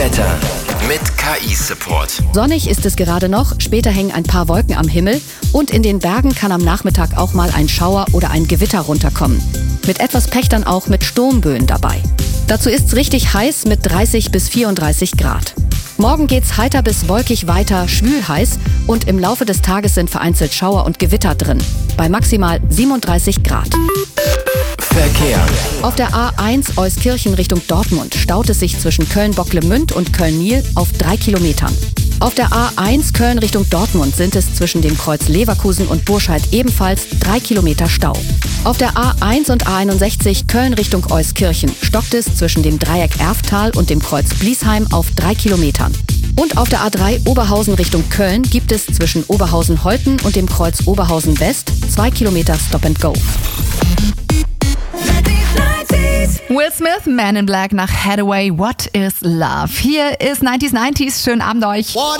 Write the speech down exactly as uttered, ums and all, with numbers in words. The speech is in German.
Wetter mit K I-Support. Sonnig ist es gerade noch, später hängen ein paar Wolken am Himmel und in den Bergen kann am Nachmittag auch mal ein Schauer oder ein Gewitter runterkommen. Mit etwas Pech dann auch mit Sturmböen dabei. Dazu ist's richtig heiß mit dreißig bis vierunddreißig Grad. Morgen geht's heiter bis wolkig weiter, schwül heiß und im Laufe des Tages sind vereinzelt Schauer und Gewitter drin. Bei maximal siebenunddreißig Grad. Verkehr. Auf der A eins Euskirchen Richtung Dortmund staut es sich zwischen Köln-Bocklemünd und Köln-Niel auf drei Kilometern. Auf der A eins Köln Richtung Dortmund sind es zwischen dem Kreuz Leverkusen und Burscheid ebenfalls drei Kilometer Stau. Auf der A eins und A einundsechzig Köln Richtung Euskirchen stockt es zwischen dem Dreieck Erftal und dem Kreuz Bliesheim auf drei Kilometern. Und auf der A drei Oberhausen Richtung Köln gibt es zwischen Oberhausen-Holten und dem Kreuz Oberhausen West zwei Kilometer Stop and Go. Will Smith, Man in Black nach Hathaway, What is Love? Hier ist neunzig neunzig, schönen Abend euch.